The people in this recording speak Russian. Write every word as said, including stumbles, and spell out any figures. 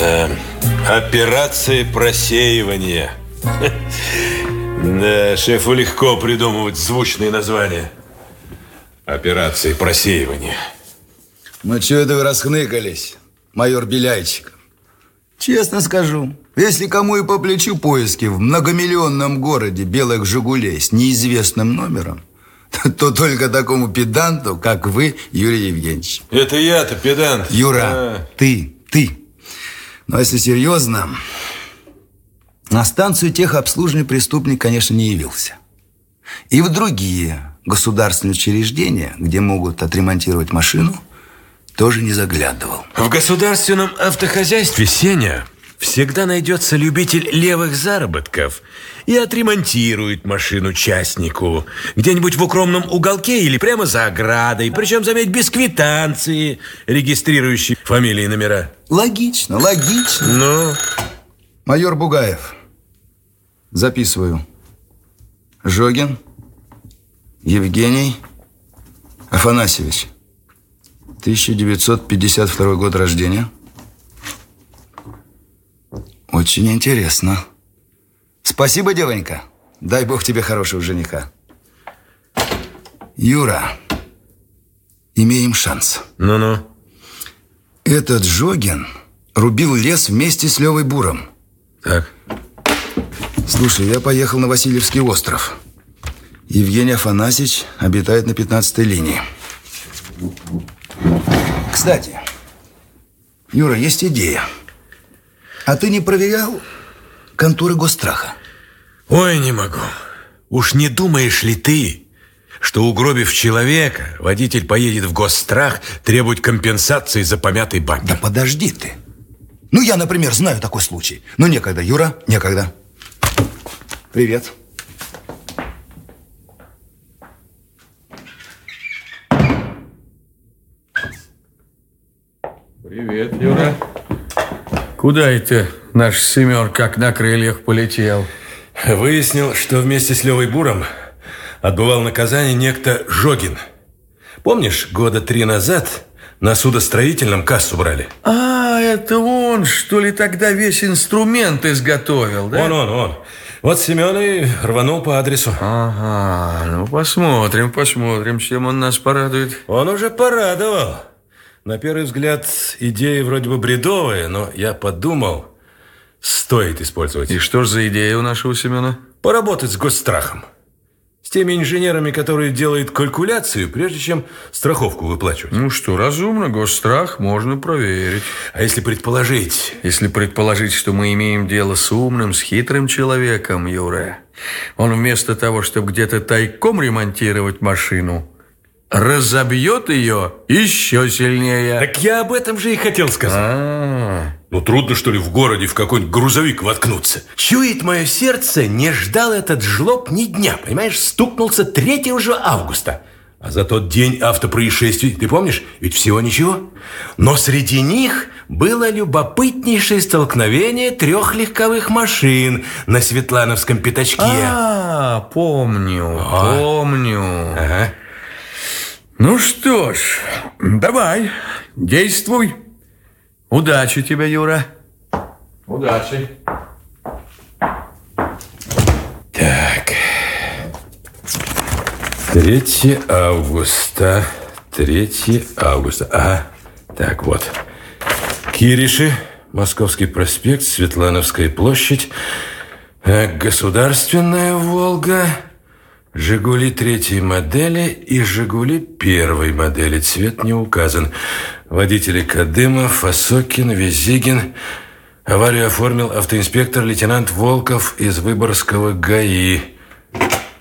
Да. Операция просеивания. Да, шефу легко придумывать звучные названия. Операции просеивания. Ну, что это вы расхныкались, майор Беляйчик? Честно скажу, если кому и по плечу поиски в многомиллионном городе белых «Жигулей» с неизвестным номером, то, то только такому педанту, как вы, Юрий Евгеньевич. Это я-то педант. Юра, а. ты, ты. Но если серьезно, на станцию техобслуживания преступник, конечно, не явился. И в другие государственные учреждения, где могут отремонтировать машину, тоже не заглядывал. В государственном автохозяйстве, Сеня, всегда найдется любитель левых заработков и отремонтирует машину частнику где-нибудь в укромном уголке или прямо за оградой. Причем, заметь, без квитанции, регистрирующей фамилии и номера. Логично, логично. Ну? Майор Бугаев. Записываю. Жогин Евгений Афанасьевич. тысяча девятьсот пятьдесят второй год рождения. Очень интересно. Спасибо, девонька. Дай бог тебе хорошего жениха. Юра, имеем шанс. Ну-ну. Этот Жогин рубил лес вместе с Левой Буром. Так. Слушай, я поехал на Васильевский остров. Евгений Афанасьевич обитает на пятнадцатой линии. Кстати, Юра, есть идея. А ты не проверял конторы Госстраха? Ой, не могу. Уж не думаешь ли ты, что, угробив человека, водитель поедет в Госстрах требовать компенсации за помятый бампер? Да подожди ты. Ну, я, например, знаю такой случай. Но некогда, Юра, некогда. Привет. Привет, Юра. Куда это наш Семен как на крыльях полетел? Выяснил, что вместе с Левой Буром отбывал наказание некто Жогин. Помнишь, года три назад на судостроительном кассу брали? А, это он, что ли, тогда весь инструмент изготовил, да? Он, он, он. Вот Семен и рванул по адресу. Ага, ну посмотрим, посмотрим, чем он нас порадует. Он уже порадовал. На первый взгляд, идея вроде бы бредовая, но я подумал, стоит использовать. И что ж за идея у нашего Семена? Поработать с Госстрахом. С теми инженерами, которые делают калькуляцию, прежде чем страховку выплачивать. Ну что, разумно, Госстрах можно проверить. А если предположить... Если предположить, что мы имеем дело с умным, с хитрым человеком, Юра, он вместо того, чтобы где-то тайком ремонтировать машину, разобьет ее еще сильнее. Так я об этом же и хотел сказать. А-а-а. Ну, трудно, что ли, в городе в какой-нибудь грузовик воткнуться. Чует мое сердце, не ждал этот жлоб ни дня. Понимаешь, стукнулся третьего же августа. А за тот день автопроисшествий, ты помнишь, ведь всего ничего. Но среди них было любопытнейшее столкновение трех легковых машин на Светлановском пятачке. А, помню, Ага. помню. Ага. Ну что ж, давай, действуй. Удачи тебе, Юра. Удачи. Так. третьего августа. третьего августа. Ага. Так, вот. Кириши, Московский проспект, Светлановская площадь, Государственная Волга, «Жигули» третьей модели и «Жигули» первой модели. Цвет не указан. Водители Кадымов, Осокин, Визигин. Аварию оформил автоинспектор лейтенант Волков из Выборгского ГАИ.